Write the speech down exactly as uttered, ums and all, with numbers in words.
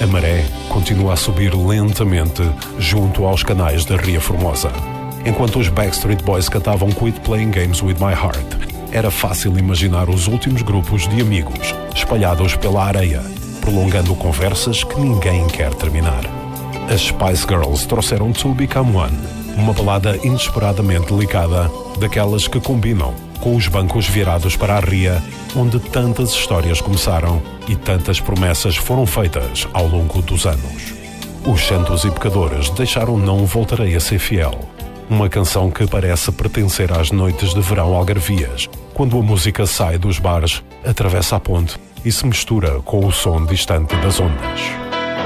A maré continua a subir lentamente junto aos canais da Ria Formosa. Enquanto os Backstreet Boys cantavam Quit Playing Games With My Heart, era fácil imaginar os últimos grupos de amigos espalhados pela areia, prolongando conversas que ninguém quer terminar. As Spice Girls trouxeram To Become One, uma balada inesperadamente delicada, daquelas que combinam com os bancos virados para a ria, onde tantas histórias começaram e tantas promessas foram feitas ao longo dos anos. Os Santos e Pecadores deixaram Não Voltarei a Ser Fiel, uma canção que parece pertencer às noites de verão algarvias, quando a música sai dos bares, atravessa a ponte e se mistura com o som distante das ondas.